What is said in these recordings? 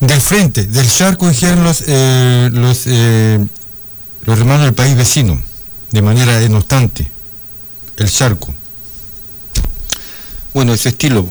Del frente, del charco, dijeron los hermanos del país vecino, de manera denostante, el charco. Bueno, ese estilo,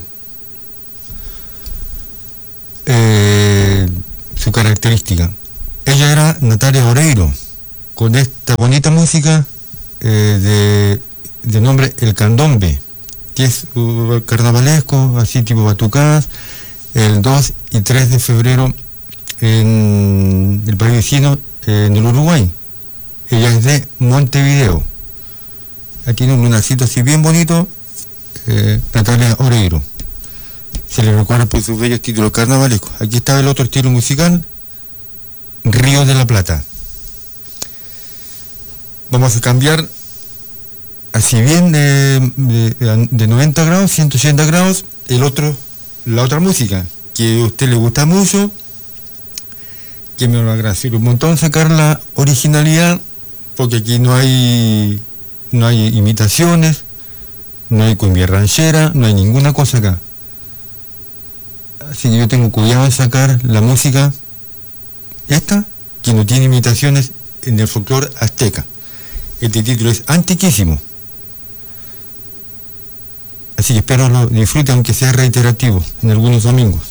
su característica. Ella era Natalia Oreiro, con esta bonita música de nombre El Candombe, que es carnavalesco, así tipo batucadas, el 2 y 3 de febrero en el país vecino, en el Uruguay. Ella es de Montevideo. Aquí tiene un lunarcito así bien bonito, Natalia Oreiro. Se le recuerda por sus bellos títulos carnavalescos. Aquí está el otro estilo musical, Río de la Plata. Vamos a cambiar así bien de 90 grados, 180 grados, la otra música que a usted le gusta mucho, que me va a agradecer un montón sacar la originalidad, porque aquí no hay imitaciones, no hay cumbia ranchera, no hay ninguna cosa acá. Así que yo tengo cuidado en sacar la música esta, que no tiene imitaciones en el folclore azteca. Este título es antiquísimo. Así que espero lo disfruten, aunque sea reiterativo en algunos domingos.